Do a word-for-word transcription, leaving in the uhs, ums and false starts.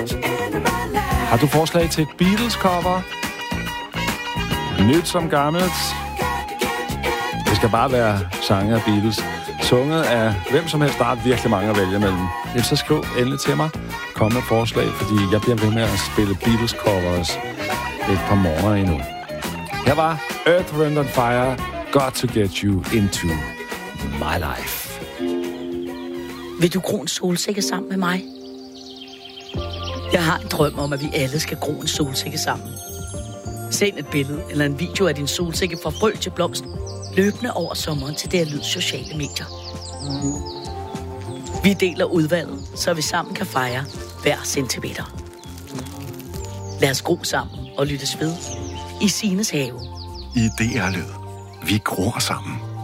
Har du forslag til et Beatles-cover? Nyt som gammelt? Det skal bare være sange af Beatles. Sunget af hvem som helst. Der er virkelig mange at vælge mellem. Så skriv endelig til mig. Kom med forslag, fordi jeg bliver ved med at spille Beatles-covers et par morgener endnu. Her var Earth, Wind and Fire. Got to get you into my life. Vil du gro en solsikke sammen med mig? Jeg har en drøm om, at vi alle skal gro en solsikke sammen. Send et billede eller en video af din solsikke fra frø til blomst, løbende over sommeren til D R Lyds sociale medier. Vi deler udvalget, så vi sammen kan fejre hver centimeter. Lad os gro sammen og lyttes ved i Sines have. I D R Lyd. Vi gror sammen.